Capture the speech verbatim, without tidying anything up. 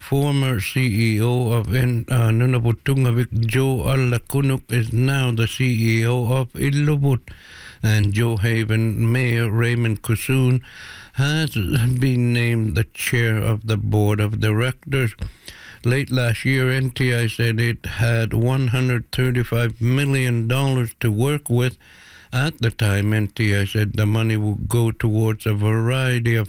former C E O of N- uh, Nunavutungavik, Joe Allakunuk, is now the C E O of Illubut, and Joe Haven Mayor Raymond Kusun has been named the chair of the board of directors. Late last year, N T I said it had one hundred thirty-five million dollars to work with. At the time, N T I said the money would go towards a variety of